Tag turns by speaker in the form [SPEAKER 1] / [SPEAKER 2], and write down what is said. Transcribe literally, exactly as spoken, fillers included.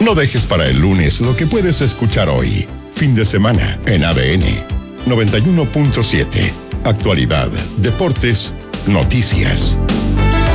[SPEAKER 1] No dejes para el lunes lo que puedes escuchar hoy. Fin de semana en A D N noventa y uno punto siete. Actualidad, deportes, noticias.